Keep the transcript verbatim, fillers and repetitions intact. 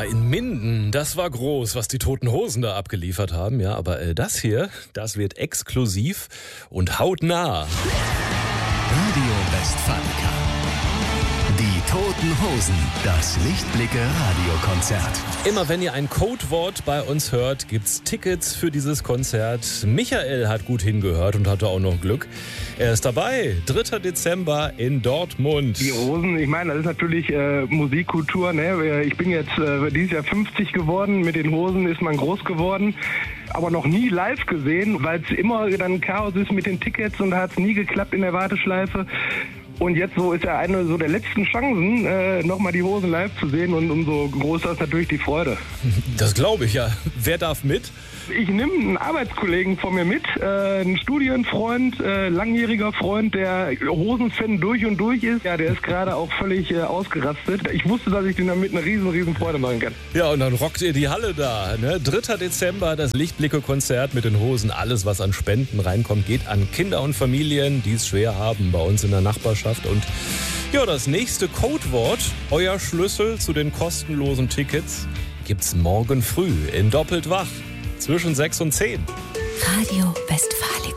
in Minden, das war groß, was die Toten Hosen da abgeliefert haben. Ja, aber äh, das hier, das wird exklusiv und hautnah. Radio Westfalica. Die Toten Hosen, das Lichtblicke-Radiokonzert. Immer wenn ihr ein Codewort bei uns hört, gibt's Tickets für dieses Konzert. Michael hat gut hingehört und hatte auch noch Glück. Er ist dabei, dritter Dezember in Dortmund. Die Hosen, ich meine, das ist natürlich äh, Musikkultur. Ne? Ich bin jetzt äh, dieses Jahr fünfzig geworden, mit den Hosen ist man groß geworden. Aber noch nie live gesehen, weil es immer dann Chaos ist mit den Tickets und da hat es nie geklappt in der Warteschleife. Und jetzt so ist ja eine so der letzten Chancen, äh, nochmal die Hosen live zu sehen und umso größer ist natürlich die Freude. Das glaube ich, ja. Wer darf mit? Ich nehme einen Arbeitskollegen von mir mit, äh, einen Studienfreund, äh, langjähriger Freund, der Hosenfan durch und durch ist. Ja, der ist gerade auch völlig äh, ausgerastet. Ich wusste, dass ich den damit eine riesen, riesen Freude machen kann. Ja, und dann rockt ihr die Halle da. Ne? dritter Dezember, das Lichtblicke-Konzert mit den Hosen. Alles, was an Spenden reinkommt, geht an Kinder und Familien, die es schwer haben bei uns in der Nachbarschaft. Und ja, das nächste Codewort, euer Schlüssel zu den kostenlosen Tickets, gibt's morgen früh in Doppelt wach zwischen sechs und zehn. Radio Westfalica.